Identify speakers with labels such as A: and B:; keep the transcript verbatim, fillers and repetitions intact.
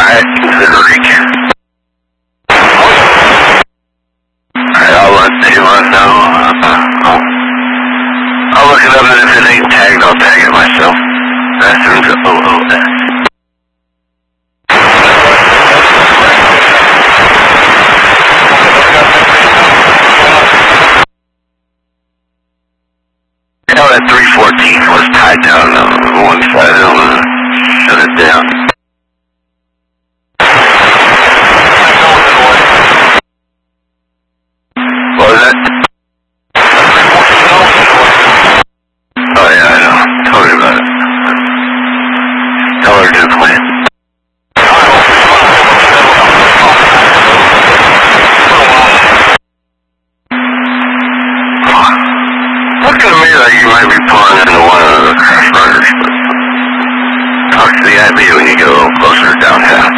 A: Alright, consider reach. Alright, I'll let anyone know. Uh, I'll, I'll look it up, and if it ain't tagged, I'll tag it myself. Bathrooms O O S. Now that three fourteen was tied down on one side, I'm gonna shut it down. What was that? Oh yeah, I know. Tell me about it. Tell her to plan. Looks to me like you might be pulling into one of the crash runners. Talk to the I B when you get a little closer downtown.